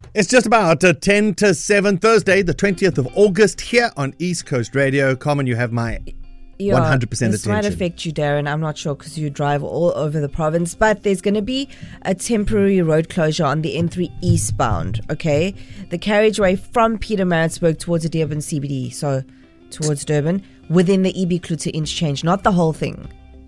It's just about 10 to 7 Thursday, the 20th of August, here on East Coast Radio. Carmen, you have my 100% this attention. might affect you, Darren. I'm not sure because you drive all over the province, but there's going to be a temporary road closure on the N3 eastbound, okay? The carriageway from Pietermaritzburg towards the Durban CBD, so towards Durban, within the EB Klute interchange, not the whole thing.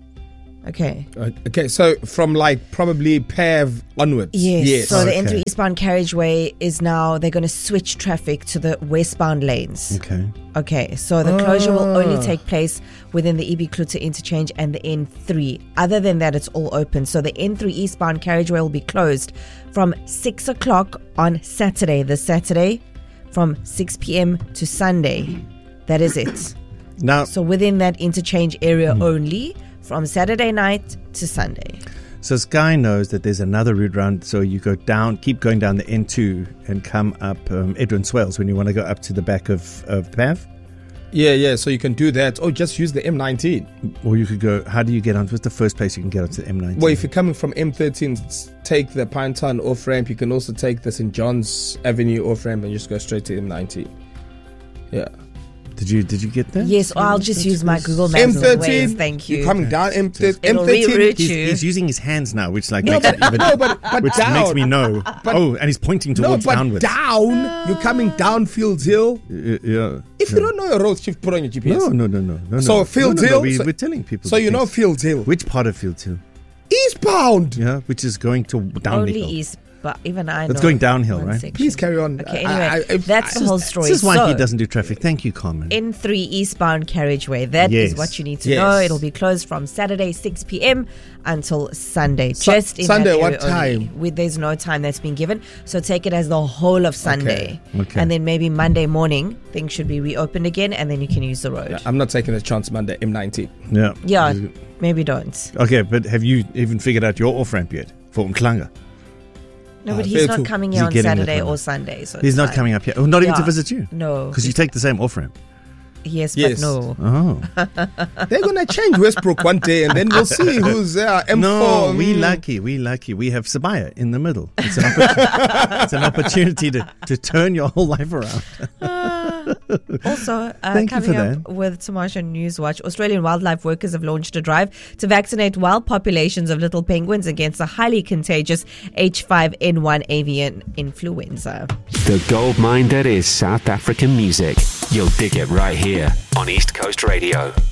Okay. Okay, so from like probably Pav onwards. Yes. So the Okay. N3 eastbound carriageway is now, they're going to switch traffic to the westbound lanes. Okay, so the closure will only take place within the EB Klute interchange and the N3. Other than that, it's all open. So the N3 eastbound carriageway will be closed from 6 o'clock on Saturday, this Saturday, from 6 p.m. to Sunday. That is it. Now, So within that interchange area only, from Saturday night to Sunday. so Sky knows that there's another route round, so you go down, keep going down the N2 and come up Edwin Swales when you want to go up to the back of Pav. Yeah, so you can do that. Or just use the M19. Or you could go, how do you get on? What's the first place you can get onto the M19? Well, if you're coming from M13, take the Pinetown off-ramp. You can also take the St. John's Avenue off-ramp and just go straight to M19. Yeah. Did you get that? Yes, I'll just use my Google Maps. M13, Ways, thank you. You're coming down It'll M13. reroute you. He's using his hands now, which like No, makes but, it even, no, but which down. makes me know. And he's pointing No, towards but downwards. down. You're coming down Fields Hill. Yeah. If you don't know your roads, you've put on your GPS. No. So Fields No, Hill. we're telling people. So the you know things. Fields Hill. Which part of Fields Hill? Eastbound. Yeah, which is going to downhill. Only east, but even I know. It's going downhill, one right? section. Please carry on. Okay, anyway, that's the whole story. This is why So, he doesn't do traffic. Thank you, Carmen. N3 eastbound carriageway. That is Yes. what you need to Yes. know. It'll be closed from Saturday 6 p.m. until Sunday. Su- Just in Sunday, that what area only. time? There's no time that's been given. So take it as the whole of Sunday. Okay. And then maybe Monday morning, things should be reopened again and then you can use the road. I'm not taking the chance Monday, M19. Yeah. Yeah, maybe don't. Okay, but have you even figured out your off-ramp yet for Umklanga? No, but fair he's not too. coming Is here he on getting Saturday that one? or Sunday. So He's it's not fine. coming up here. Oh, not even to Yeah. visit you? No. Because you take the same off-ramp. Yes, Yes. but no. Oh. They're going to change Westbrook one day and then we'll see who's M4. No, we lucky. We have Sabaya in the middle. It's an, it's an opportunity to turn your whole life around. Also, Thank you coming for up with Tamasha Newswatch, Australian wildlife workers have launched a drive to vaccinate wild populations of little penguins against a highly contagious H5N1 avian influenza. The goldmine that is South African music. You'll dig it right here on East Coast Radio.